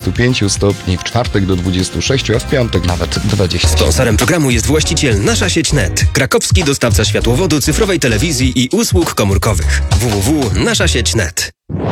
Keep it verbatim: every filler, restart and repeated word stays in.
dwudziestu pięciu stopni, w czwartek do dwudziestu sześciu, a w piątek nawet dwudziestu. Sponsorem programu jest właściciel Nasza Sieć Net, krakowski dostawca światłowodu, cyfrowej telewizji i usług komórkowych. w w w kropka nasza sieć kropka net